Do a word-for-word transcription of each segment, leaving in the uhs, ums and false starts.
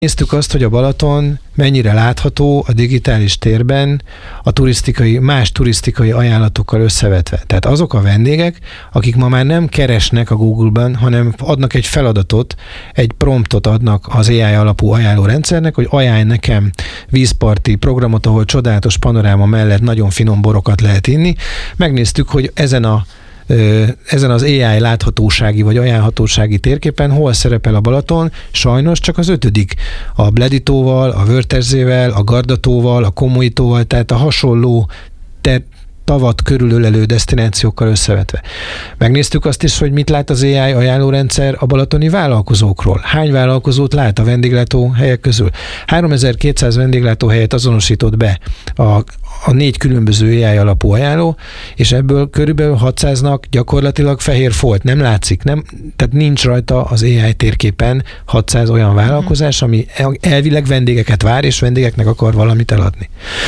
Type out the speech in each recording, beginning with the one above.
Néztük azt, hogy a Balaton mennyire látható a digitális térben a turisztikai, más turisztikai ajánlatokkal összevetve. Tehát azok a vendégek, akik ma már nem keresnek a Google-ban, hanem adnak egy feladatot, egy promptot adnak az á i alapú ajánlórendszernek, hogy ajánlj nekem vízparti programot, ahol csodálatos panoráma mellett nagyon finom borokat lehet inni. Megnéztük, hogy ezen a ezen az á i láthatósági vagy ajánlhatósági térképen hol szerepel a Balaton, sajnos csak az ötödik. A Bleditóval, a Vörterzével, a Gardatóval, a Komóitóval, tehát a hasonló ter- tavat körülölelő desztinációkkal összevetve. Megnéztük azt is, hogy mit lát az á i ajánlórendszer a balatoni vállalkozókról. Hány vállalkozót lát a vendéglátó helyek közül? háromezer-kétszáz vendéglátóhelyet azonosított be a, a négy különböző á i alapú ajánló, és ebből körülbelül hatszáznak gyakorlatilag fehér folt. Nem látszik, nem, tehát nincs rajta az á i térképen hatszáz olyan vállalkozás, ami elvileg vendégeket vár, és vendégeknek akar valamit eladni.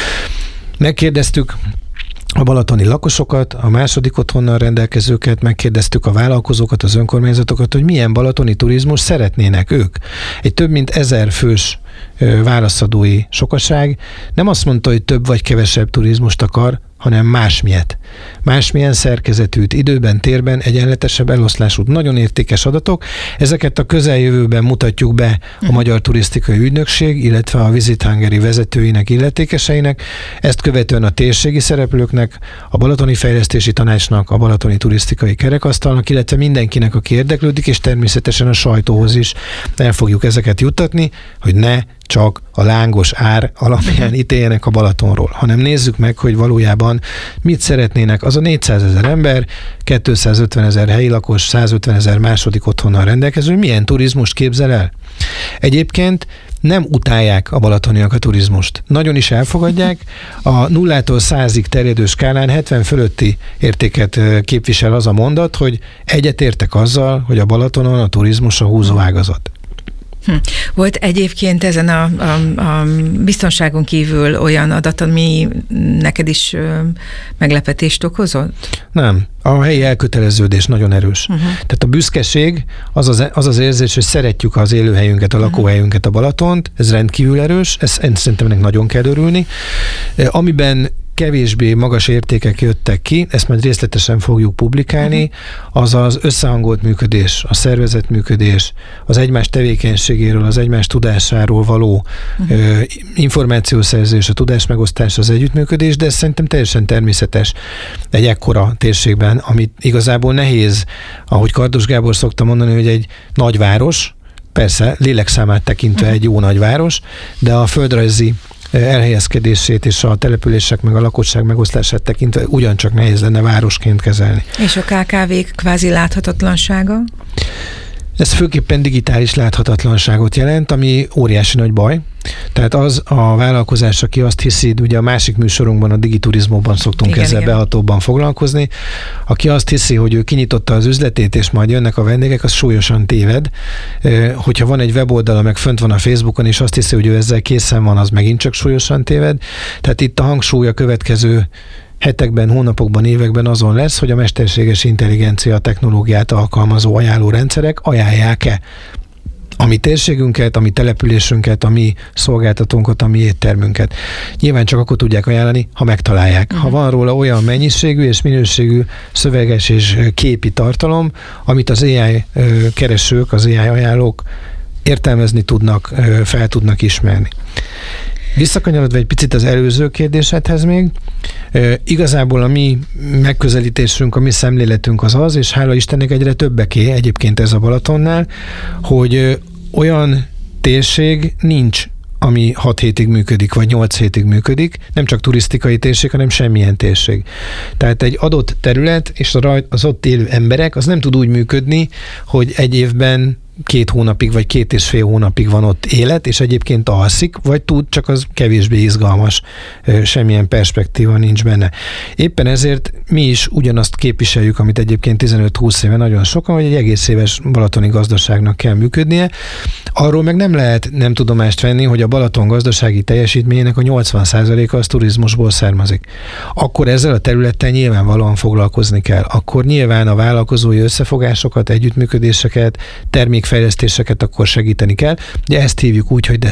Megkérdeztük a balatoni lakosokat, a második otthonnal rendelkezőket, megkérdeztük a vállalkozókat, az önkormányzatokat, hogy milyen balatoni turizmus szeretnének ők. Egy több mint ezer fős válaszadói sokaság nem azt mondta, hogy több vagy kevesebb turizmust akar, hanem másmilyet. Másmilyen szerkezetűt, időben, térben, egyenletesebb eloszlásút. Nagyon értékes adatok. Ezeket a közeljövőben mutatjuk be a Magyar Turisztikai Ügynökség, illetve a Visit Hungary vezetőinek, illetékeseinek. Ezt követően a térségi szereplőknek, a Balatoni Fejlesztési Tanácsnak, a Balatoni Turisztikai Kerekasztalnak, illetve mindenkinek, aki érdeklődik, és természetesen a sajtóhoz is el fogjuk ezeket juttatni, hogy ne csak a lángos ár alapján ítéljenek a Balatonról, hanem nézzük meg, hogy valójában mit szeretnének az a négyszázezer ember, kétszázötvenezer helyi lakos, százötvenezer második otthonnal rendelkező, milyen turizmust képzel el. Egyébként nem utálják a balatoniak a turizmust. Nagyon is elfogadják. A nullától százig terjedő skálán hetven fölötti értéket képvisel az a mondat, hogy egyetértek azzal, hogy a Balatonon a turizmus a húzóágazat. Hm. Volt egyébként ezen a, a, a biztonságon kívül olyan adat, ami neked is ö, meglepetést okozott? Nem. A helyi elköteleződés nagyon erős. Uh-huh. Tehát a büszkeség, az az, az az érzés, hogy szeretjük az élőhelyünket, a lakóhelyünket, a Balatont, ez rendkívül erős, ez, ez szerintem ennek nagyon kell örülni. Amiben kevésbé magas értékek jöttek ki, ezt majd részletesen fogjuk publikálni, az az összehangolt működés, a szervezett működés, az egymás tevékenységéről, az egymás tudásáról való uh-huh. ö, információszerzés, a tudásmegosztás, az együttműködés, de ez szerintem teljesen természetes egy ekkora térségben, amit igazából nehéz, ahogy Kardos Gábor szokta mondani, hogy egy nagyváros, persze lélekszámát tekintve uh-huh. egy jó nagyváros, de a földrajzi elhelyezkedését és a települések meg a lakosság megosztását tekintve ugyancsak nehéz lenne városként kezelni. És a ká ká vék kvázi láthatatlansága? Ez főképpen digitális láthatatlanságot jelent, ami óriási nagy baj. Tehát az a vállalkozás, aki azt hiszi, ugye a másik műsorunkban, a Digiturizmóban szoktunk igen, ezzel igen. behatóbban foglalkozni, aki azt hiszi, hogy ő kinyitotta az üzletét, és majd jönnek a vendégek, az súlyosan téved. Hogyha van egy weboldala, meg fönt van a Facebookon, és azt hiszi, hogy ő ezzel készen van, az megint csak súlyosan téved. Tehát itt a hangsúly a következő hetekben, hónapokban, években azon lesz, hogy a mesterséges intelligencia technológiát alkalmazó ajánlórendszerek ajánlják-e a mi térségünket, a mi településünket, a mi szolgáltatónkat, a mi éttermünket. Nyilván csak akkor tudják ajánlani, ha megtalálják. Uh-huh. Ha van róla olyan mennyiségű és minőségű szöveges és képi tartalom, amit az á i keresők, az á i ajánlók értelmezni tudnak, fel tudnak ismerni. Visszakanyarodva egy picit az előző kérdésedhez még, e, igazából a mi megközelítésünk, a mi szemléletünk az az, és hála Istennek egyre többeké egyébként ez a Balatonnál, hogy ö, olyan térség nincs, ami hat hétig működik, vagy nyolc hétig működik, nem csak turisztikai térség, hanem semmilyen térség. Tehát egy adott terület, és az ott élő emberek, az nem tud úgy működni, hogy egy évben két hónapig, vagy két és fél hónapig van ott élet, és egyébként alszik, vagy tud, csak az kevésbé izgalmas, semmilyen perspektíva nincs benne. Éppen ezért mi is ugyanazt képviseljük, amit egyébként tizenöt-húsz éve nagyon sokan, hogy egy egész éves balatoni gazdaságnak kell működnie. Arról meg nem lehet nem tudomást venni, hogy a Balaton gazdasági teljesítményének a nyolcvan százaléka az turizmusból származik. Akkor ezzel a területtel nyilvánvalóan foglalkozni kell. Akkor nyilván a vállalkozói összefogásokat, együttműködéseket, termék termékfejlesztéseket, akkor segíteni kell. Ugye ezt hívjuk úgy, hogy